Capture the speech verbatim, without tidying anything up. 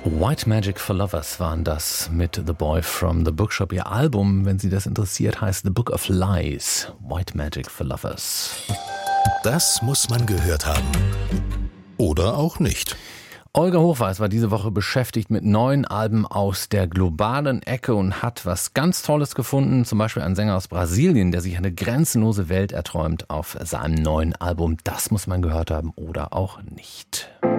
White Magic for Lovers waren das mit The Boy from the Bookshop. Ihr Album, wenn Sie das interessiert, heißt The Book of Lies. White Magic for Lovers. Das muss man gehört haben. Oder auch nicht. Olga Hochweis war diese Woche beschäftigt mit neuen Alben aus der globalen Ecke und hat was ganz Tolles gefunden. Zum Beispiel einen Sänger aus Brasilien, der sich eine grenzenlose Welt erträumt auf seinem neuen Album. Das muss man gehört haben oder auch nicht.